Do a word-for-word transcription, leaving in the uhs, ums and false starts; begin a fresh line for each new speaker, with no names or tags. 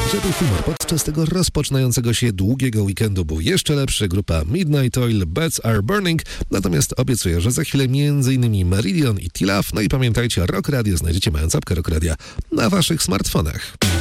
Żeby humor podczas tego rozpoczynającego się długiego weekendu był jeszcze lepszy, grupa Midnight Oil, Beds Are Burning, natomiast obiecuję, że za chwilę m.in. Meridian i T-Love, no i pamiętajcie, Rock Radio znajdziecie mając apkę Rock Radia na waszych smartfonach.